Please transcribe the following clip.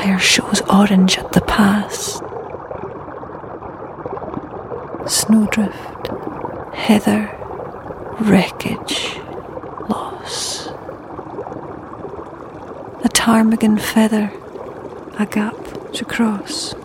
fire shows orange at the pass. Snowdrift, heather, wreckage, loss. A ptarmigan feather, a gap to cross.